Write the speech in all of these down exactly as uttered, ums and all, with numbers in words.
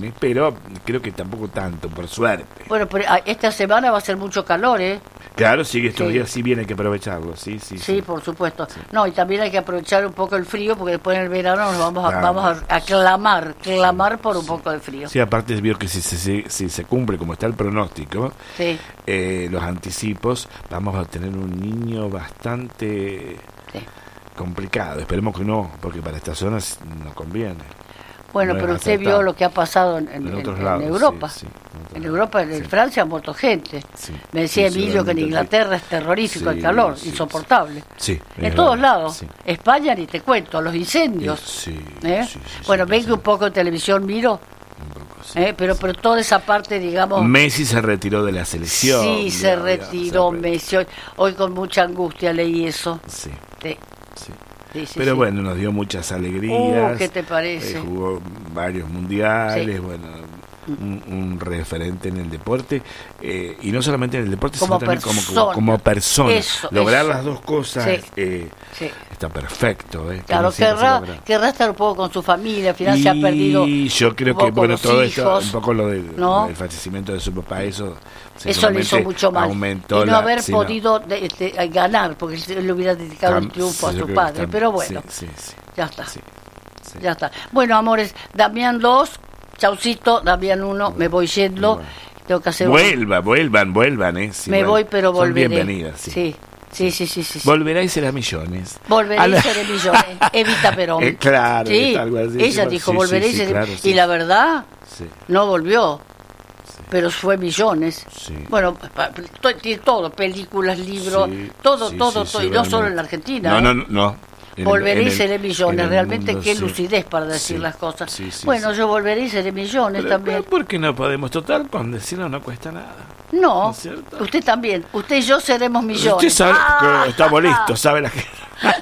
vacaciones, pero creo que tampoco tanto, por suerte. Bueno, pero ah, esta semana va a ser mucho calor, ¿eh? Claro, sí, estos Sí. días sí bien hay que aprovecharlo, sí, sí. Sí, por supuesto. No, y también hay que aprovechar un poco el frío, porque después en el verano nos vamos a, Claro. vamos a, a clamar, clamar por un poco de frío. Sí, aparte veo que si se, si, si se cumple como está el pronóstico, Sí, eh, los anticipos, vamos a tener un niño bastante sí. complicado. Esperemos que no, porque para estas zonas no conviene. Bueno, No es pero usted acertado. vio lo que ha pasado en, en- En otros en- lados, en Europa. sí, sí, en otros en lados, Europa, en sí. Francia ha muerto gente. Sí, Me decía sí, Emilio que en seguramente, Inglaterra es terrorífico sí, el calor, sí, insoportable. Sí, En es todos verdad, lados. sí. España ni te cuento, los incendios. Sí, ¿eh? sí, sí, bueno, sí, ven sí. que un poco de televisión miro, Un poco, sí, ¿eh? pero, sí. pero toda esa parte, digamos... Messi se retiró de la selección. Sí, se Dios, retiró Dios, se Messi. Hoy, hoy con mucha angustia leí eso. Sí, Sí, sí. sí, sí, Pero sí. bueno, nos dio muchas alegrías. Uh, ¿qué te parece? Eh, jugó varios mundiales, Sí. bueno, un, un referente en el deporte. Eh, y no solamente en el deporte, Como sino también como, como, persona. como persona. Eso, Lograr eso. las dos cosas Sí. eh, Sí. está perfecto. Eh, que Claro, no siempre se querrá, logra. querrá estar un poco con su familia, al final se ha perdido Y yo creo un que, poco bueno, los todo esto, hijos, un poco lo del, ¿no? del fallecimiento de su papá, eso Eso le hizo seguramente mucho mal. aumentó Y no la- haber sí, no. podido de- de- ganar, porque él le hubiera dedicado el Tam- triunfo sí, a yo su creo que padre. tam- Pero bueno, sí, sí, sí, ya está, sí, sí. ya está. Bueno, amores, Damián dos, chaucito, Damián uno, me voy yendo. Bueno. Tengo que hacer... Vuelva, vuelvan, vuelvan, eh. sí, me bueno. voy, pero Son volveré. bienvenidas, sí. Sí, sí, sí, sí, sí, sí. Volverá y será millones. Volveré A la- y seré millones. Evita Perón. Eh, claro, Sí, algo así, ella sí, dijo, sí, volveré sí, y sí, seré... claro, sí. Y la verdad, Sí, no volvió. Pero fue millones. sí. Bueno, pa- to- tiene todo, películas, libros, Sí, todo, sí, todo, sí, todo. sí, y no solo realmente. en la Argentina. No, ¿eh? no, no. no. En el- Volveré en y el- seré en millones. el Realmente mundo, qué sí. lucidez para decir Sí, las cosas. sí, sí, bueno, sí. yo volveré y seré millones Pero, también. pero ¿por qué no podemos? Total, con decirlo no cuesta nada. No, ¿No es cierto? usted también. Usted y yo seremos millones. Usted sabe ¡Ah! que estamos listos, sabe la gente.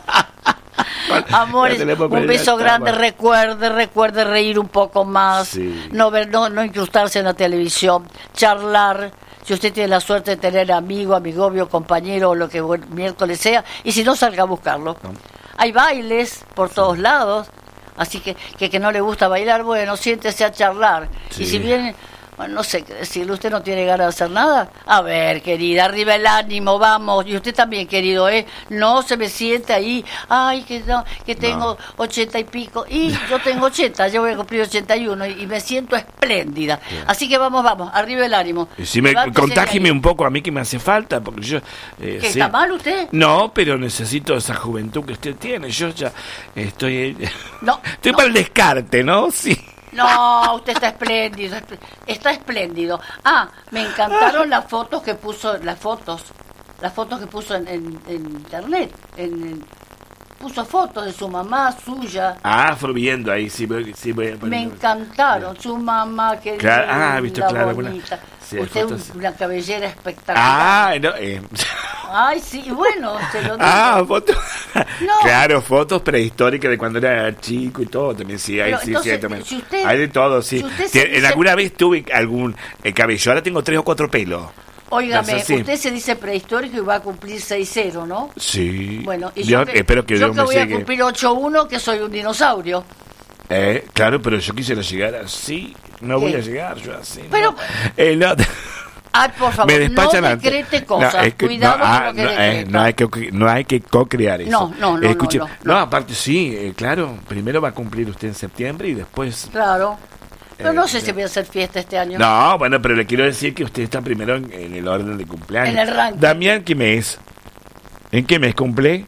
Amores, Ya tenemos un que- beso ya grande, estamos. recuerde, recuerde reír un poco más, Sí. no ver, no, no incrustarse en la televisión, charlar, si usted tiene la suerte de tener amigo, amigovio, compañero o lo que buen- miércoles sea, y si no, salga a buscarlo. No. Hay bailes por todos lados, así que, que que no le gusta bailar, bueno, siéntese a charlar. Sí. Y si viene, bueno, no sé qué decirle, usted no tiene ganas de hacer nada. A ver, querida, arriba el ánimo, vamos. Y usted también, querido, ¿eh? No se me siente ahí, ay, que no, que tengo ochenta y pico. Y yo tengo ochenta, yo voy a cumplir ochenta y uno y, y me siento espléndida. Así que vamos, vamos, arriba el ánimo. Y si me Levántese contágime de ahí. un poco a mí que me hace falta, porque yo... eh, ¿Que sí. está mal usted? No, pero necesito esa juventud que usted tiene. Yo ya estoy... No, Estoy no. para el descarte, ¿no? Sí. No, usted está espléndido, esp- está espléndido. Ah, me encantaron las fotos que puso, las fotos, las fotos que puso en, en- en internet. En, en- puso fotos de su mamá, suya. Ah, fue viendo ahí, sí, voy, sí voy a Me poner- encantaron, su mamá, que Claro, ah, visto, claro, alguna- bonita. sí, hay Usted fotos. un- una cabellera espectacular. Ah, no, eh. Ay, sí, bueno, se lo digo. Ah, fotos. No. Claro, fotos prehistóricas de cuando era chico y todo también, sí, hay, Pero sí, entonces, sí, también. si usted- hay de todo, sí. si usted se Tie- en dice- alguna vez tuve algún eh, cabello, ahora tengo tres o cuatro pelos. Óigame, Eso sí. usted se dice prehistórico y va a cumplir seis cero, ¿no? Sí. Bueno, y yo, yo, que, espero que yo Dios que me voy a sigue. cumplir ocho uno, que soy un dinosaurio. Eh, claro, pero yo quisiera llegar así. No ¿Qué? voy a llegar yo así. Pero- no. Eh, no. Ah, por favor, Me no despachan antes. decrete cosas. No, es que- Cuidado no, ah, con lo que no, eh, decreta. no hay que no hay que co-crear eso. No, no, no, Eh, escuche, no, no, no. aparte sí, eh, claro, primero va a cumplir usted en septiembre y después... Claro. Pero Eh, no sé eh. si voy a hacer fiesta este año. No, bueno, pero le quiero decir que usted está primero en, en el orden de cumpleaños. En el ranking. Damián, ¿qué mes? ¿En qué mes cumple?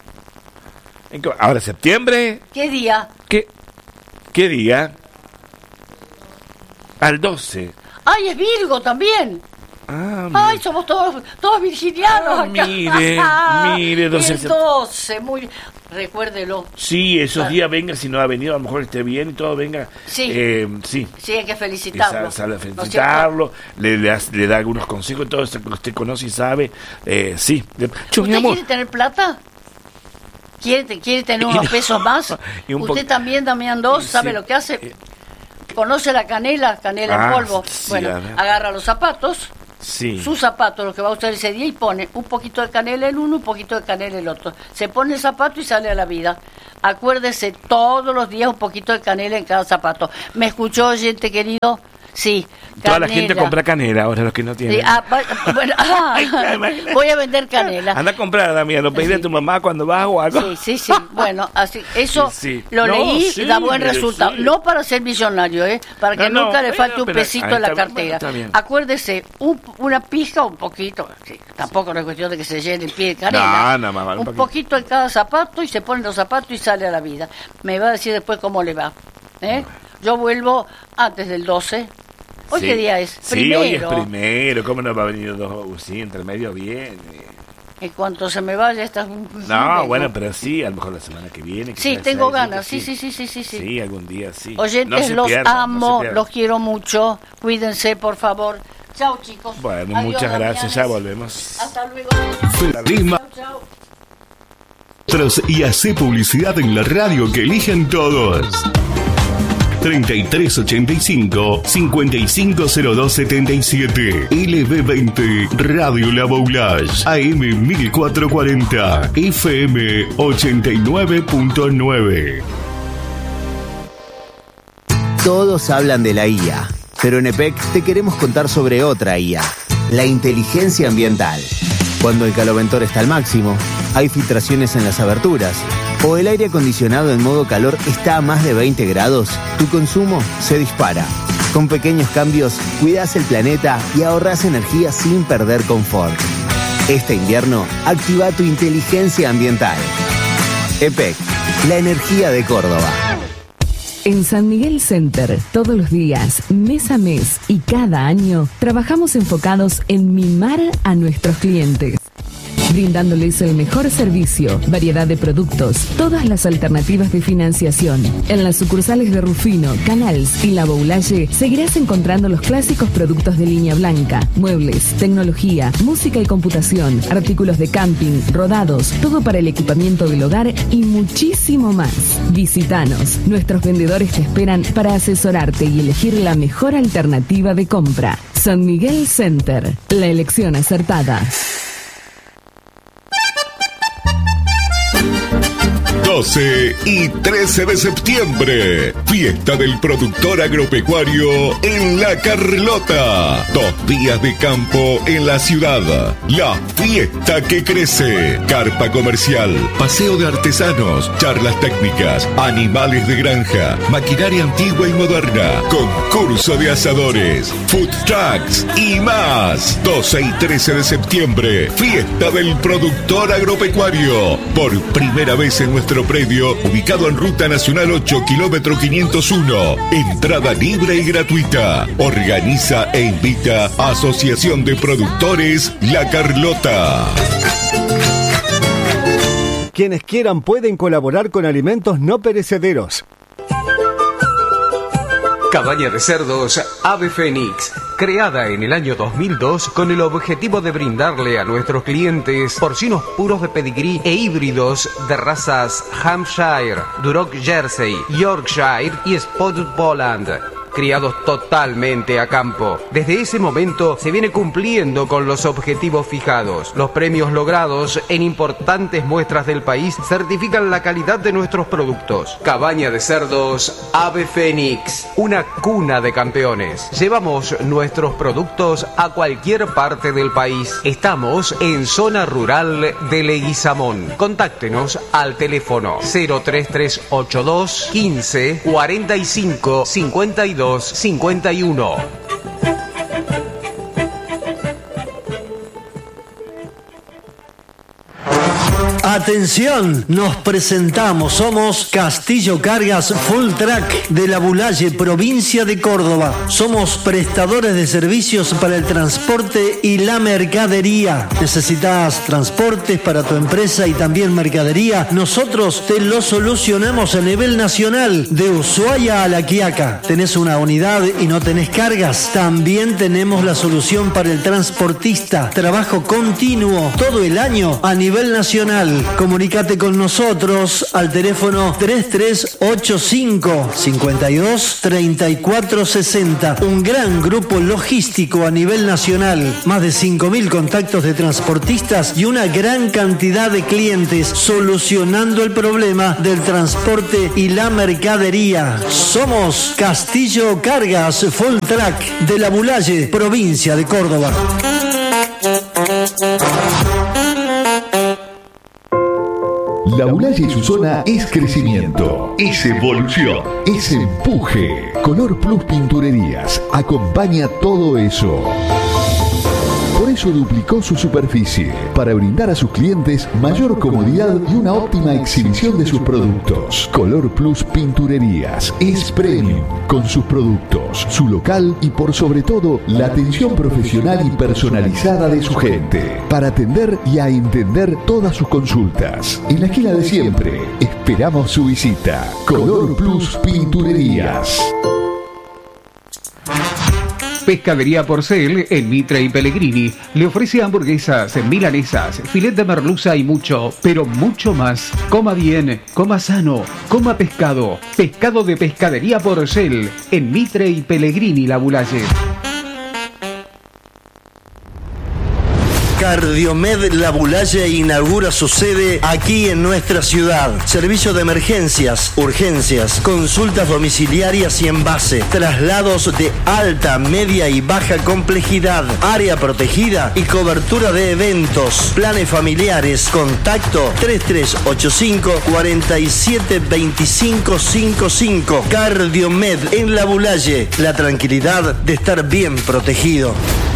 ¿En qué- Ahora, septiembre. ¿Qué día? ¿Qué, qué día? Al doce. ¡Ay, es Virgo también! Ah, ¡Ay, somos todos, todos virginianos Ah, acá! mire, mire, doce El doce, muy... Recuérdelo. sí, esos Ah. días venga, si no ha venido, a lo mejor esté bien y todo, venga. Sí. Eh, sí. Sí, hay que Y felicitarlo. sale, sale a ¿no es cierto? felicitarlo, le, le, hace- le da algunos consejos, todo eso que usted conoce y sabe. Eh, sí. De- Yo, mi ¿Usted amor, quiere tener plata? ¿Quiere, te- quiere tener unos pesos más? Y un ¿Usted poco- también, Damián dos, Sí. sabe lo que hace? Eh. ¿Conoce la canela? Canela Ah, en polvo. sí, Bueno, a ver. agarra los zapatos, Sí. su zapato, lo que va a usar ese día, y pone un poquito de canela en uno, un poquito de canela en el otro. Se pone el zapato y sale a la vida. Acuérdese, todos los días un poquito de canela en cada zapato. ¿Me escuchó, oyente querido? Sí. Toda Canela. la gente compra canela, ahora los que no tienen. Sí, ah, bueno, ah, voy a vender canela. Anda a comprar, amiga, lo pedí Sí. a tu mamá cuando vas o algo. Sí, sí, sí. Bueno, así, eso Sí, sí. lo No, leí sí, y da buen mire, resultado. sí. No para ser millonario, ¿eh? Para que No, no, nunca le pero- falte un pero- pesito ah, en la está bien, cartera. bueno, está bien. Acuérdese, un, una pizca, un poquito. Sí, tampoco no es cuestión de que se llene el pie de canela. No, no, mamá, un un poquito. poquito en cada zapato y se ponen los zapatos y sale a la vida. Me va a decir después cómo le va. ¿eh? Yo vuelvo antes del doce. ¿Hoy Sí. qué día es? Sí, Primero. hoy es primero. ¿Cómo no va a venir dos? Sí, entre medio bien. En cuanto se me vaya esta... No, bueno, pero sí, a lo mejor la semana que viene. Sí, quizás tengo ahí, ganas. que Sí, sí, sí, sí, sí. sí. Sí, algún día, sí. Oyentes, No se los pierdan, no amo, se pierdan. los quiero mucho. Cuídense, por favor. Chao, chicos. Bueno, Adiós, muchas gracias, ya Damianes. volvemos. Hasta luego. Feliz Chao, Nosotros y hace publicidad en la radio que eligen todos. treinta y tres ochenta y cinco, cincuenta y cinco cero dos setenta y siete. L B veinte Radio La Boulage. A M mil cuatrocientos cuarenta. F M ochenta y nueve punto nueve. Todos hablan de la I A, pero en E P E C te queremos contar sobre otra I A, la inteligencia ambiental. Cuando el caloventor está al máximo, hay filtraciones en las aberturas, o el aire acondicionado en modo calor está a más de veinte grados, tu consumo se dispara. Con pequeños cambios, cuidás el planeta y ahorrás energía sin perder confort. Este invierno, activa tu inteligencia ambiental. E P E C, la energía de Córdoba. En San Miguel Center, todos los días, mes a mes y cada año, trabajamos enfocados en mimar a nuestros clientes, brindándoles el mejor servicio, variedad de productos, todas las alternativas de financiación. En las sucursales de Rufino, Canals y La Boulaye seguirás encontrando los clásicos productos de línea blanca, muebles, tecnología, música y computación, artículos de camping, rodados, todo para el equipamiento del hogar y muchísimo más. Visítanos, nuestros vendedores te esperan para asesorarte y elegir la mejor alternativa de compra. San Miguel Center, la elección acertada. doce y trece de septiembre, fiesta del productor agropecuario en La Carlota. Dos días de campo en la ciudad. La fiesta que crece. Carpa comercial, paseo de artesanos, charlas técnicas, animales de granja, maquinaria antigua y moderna, concurso de asadores, food trucks y más. doce y trece de septiembre, fiesta del productor agropecuario. Por primera vez en nuestro predio, ubicado en Ruta Nacional ocho, kilómetro quinientos uno. Entrada libre y gratuita. Organiza e invita a Asociación de Productores La Carlota. Quienes quieran pueden colaborar con alimentos no perecederos. Cabaña de cerdos Ave Fénix, creada en el año dos mil dos con el objetivo de brindarle a nuestros clientes porcinos puros de pedigrí e híbridos de razas Hampshire, Duroc Jersey, Yorkshire y Spotted Poland, criados totalmente a campo. Desde ese momento se viene cumpliendo con los objetivos fijados. Los premios logrados en importantes muestras del país certifican la calidad de nuestros productos. Cabaña de cerdos Ave Fénix, una cuna de campeones. Llevamos nuestros productos a cualquier parte del país. Estamos en zona rural de Leguizamón. Contáctenos al teléfono cero tres tres ocho dos quince cuarenta y cinco cincuenta y dos cincuenta y uno. Atención, nos presentamos, somos Castillo Cargas Full Track de La Boulaye, provincia de Córdoba. Somos prestadores de servicios para el transporte y la mercadería. ¿Necesitas transportes para tu empresa y también mercadería? Nosotros te lo solucionamos a nivel nacional, de Ushuaia a La Quiaca. ¿Tenés una unidad y no tenés cargas? También tenemos la solución para el transportista. Trabajo continuo todo el año a nivel nacional. Comunícate con nosotros al teléfono tres tres ocho cinco, cinco dos, tres cuatro seis cero. Un gran grupo logístico a nivel nacional, más de cinco mil contactos de transportistas y una gran cantidad de clientes solucionando el problema del transporte y la mercadería. Somos Castillo Cargas Full Track de La Bulaye, provincia de Córdoba. La Bulaye y su zona es crecimiento, es evolución, es empuje. Color Plus Pinturerías acompaña todo eso. Por eso duplicó su superficie, para brindar a sus clientes mayor comodidad y una óptima exhibición de sus productos. Color Plus Pinturerías es premium, con sus productos, su local y por sobre todo la atención profesional y personalizada de su gente, para atender y a entender todas sus consultas. En la esquina de siempre, esperamos su visita. Color Plus Pinturerías. Pescadería Porcel en Mitre y Pellegrini le ofrece hamburguesas, milanesas, filet de merluza y mucho, pero mucho más. Coma bien, coma sano, coma pescado. Pescado de Pescadería Porcel en Mitre y Pellegrini, La Bulaye. Cardiomed La Bulaye inaugura su sede aquí en nuestra ciudad. Servicio de emergencias, urgencias, consultas domiciliarias y en base, traslados de alta, media y baja complejidad, área protegida y cobertura de eventos, planes familiares. Contacto tres tres ocho cinco, cuatro siete dos cinco cinco cinco. Cardiomed en La Bulaye, la tranquilidad de estar bien protegido.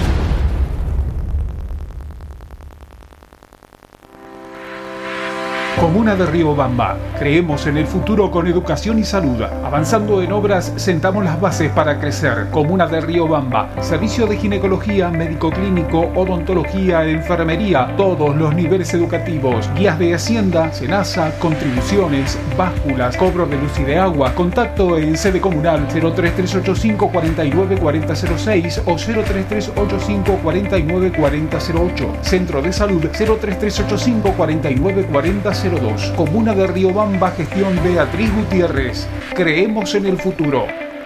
Comuna de Riobamba. Creemos en el futuro con educación y salud. Avanzando en obras, sentamos las bases para crecer. Comuna de Riobamba. Servicio de ginecología, médico clínico, odontología, enfermería, todos los niveles educativos. Guías de Hacienda, Senasa, contribuciones, básculas, cobro de luz y de agua. Contacto en sede comunal cero tres tres ocho cinco, cuatro nueve cuatro cero cero seis o cero tres tres ocho cinco, cuatro nueve cuatro cero cero ocho. Centro de Salud cero tres tres ocho cinco, cuatro nueve cuatro cero cero dos. Comuna de Riobamba, gestión Beatriz Gutiérrez. Creemos en el futuro.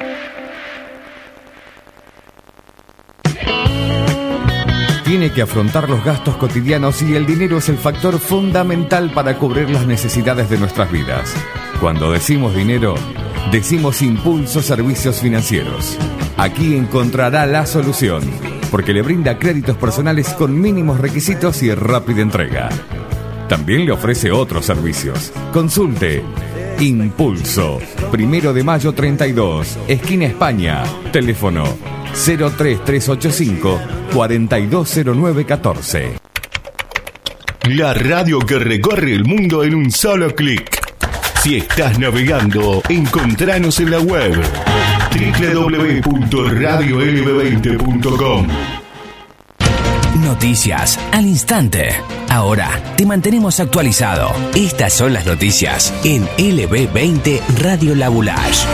Tiene que afrontar los gastos cotidianos y el dinero es el factor fundamental para cubrir las necesidades de nuestras vidas. Cuando decimos dinero, decimos Impulso Servicios Financieros. Aquí encontrará la solución, porque le brinda créditos personales con mínimos requisitos y rápida entrega. También le ofrece otros servicios. Consulte Impulso, Primero de Mayo treinta y dos, esquina España. Teléfono cero tres tres ocho cinco, cuatro dos cero nueve uno cuatro. La radio que recorre el mundo en un solo clic. Si estás navegando, encontranos en la web doble u doble u doble u punto radio l b veinte punto com. Noticias al instante. Ahora te mantenemos actualizado. Estas son las noticias en L B veinte Radio La Bulaye.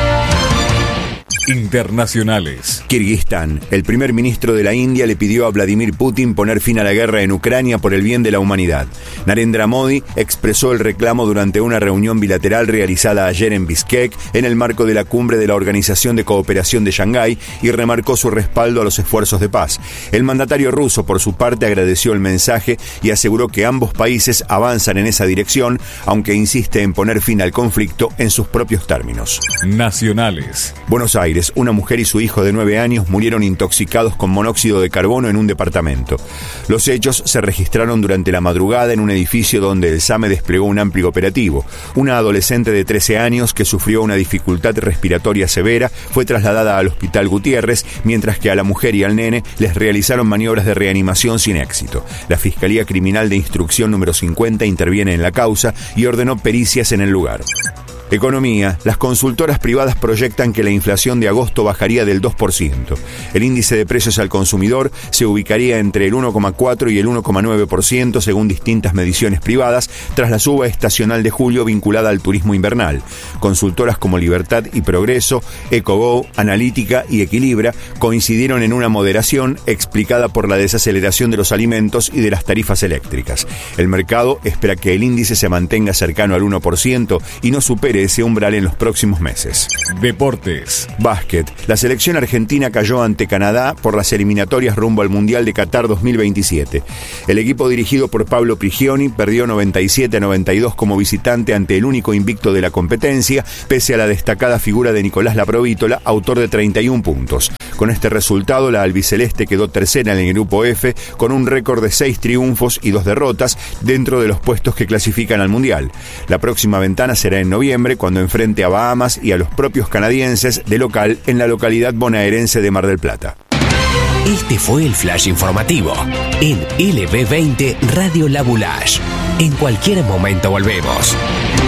Internacionales. Kirguistán. El primer ministro de la India le pidió a Vladimir Putin poner fin a la guerra en Ucrania por el bien de la humanidad. Narendra Modi expresó el reclamo durante una reunión bilateral realizada ayer en Bishkek en el marco de la cumbre de la Organización de Cooperación de Shanghái y remarcó su respaldo a los esfuerzos de paz. El mandatario ruso, por su parte, agradeció el mensaje y aseguró que ambos países avanzan en esa dirección, aunque insiste en poner fin al conflicto en sus propios términos. Nacionales. Buenos Aires. Una mujer y su hijo de nueve años murieron intoxicados con monóxido de carbono en un departamento. Los hechos se registraron durante la madrugada en un edificio donde el SAME desplegó un amplio operativo. Una adolescente de trece años que sufrió una dificultad respiratoria severa fue trasladada al Hospital Gutiérrez, mientras que a la mujer y al nene les realizaron maniobras de reanimación sin éxito. La Fiscalía Criminal de Instrucción número cincuenta interviene en la causa y ordenó pericias en el lugar. Economía. Las consultoras privadas proyectan que la inflación de agosto bajaría del dos por ciento. El índice de precios al consumidor se ubicaría entre el uno coma cuatro y el uno coma nueve por ciento según distintas mediciones privadas, tras la suba estacional de julio vinculada al turismo invernal. Consultoras como Libertad y Progreso, Ecogo, Analítica y Equilibra coincidieron en una moderación explicada por la desaceleración de los alimentos y de las tarifas eléctricas. El mercado espera que el índice se mantenga cercano al uno por ciento y no supere ese umbral en los próximos meses. Deportes. Básquet. La selección argentina cayó ante Canadá por las eliminatorias rumbo al Mundial de Qatar dos mil veintisiete. El equipo dirigido por Pablo Prigioni perdió noventa y siete a noventa y dos como visitante ante el único invicto de la competencia, pese a la destacada figura de Nicolás Laprovítola, autor de treinta y un puntos. Con este resultado, la albiceleste quedó tercera en el grupo F, con un récord de seis triunfos y dos derrotas dentro de los puestos que clasifican al Mundial. La próxima ventana será en noviembre, cuando enfrente a Bahamas y a los propios canadienses de local en la localidad bonaerense de Mar del Plata. Este fue el flash informativo en L B veinte Radio La Boulaye. En cualquier momento volvemos.